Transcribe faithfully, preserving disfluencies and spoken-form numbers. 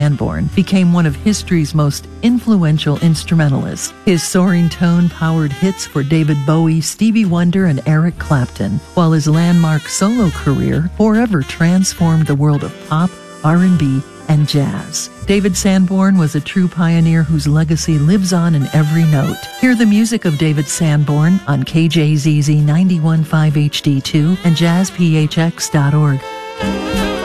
Sanborn became one of history's most influential instrumentalists. His soaring tone powered hits for David Bowie, Stevie Wonder, and Eric Clapton, while his landmark solo career forever transformed the world of pop, R and B, and jazz. David Sanborn was a true pioneer whose legacy lives on in every note. Hear the music of David Sanborn on K J Z Z ninety-one point five H D two and jazz P H X dot org.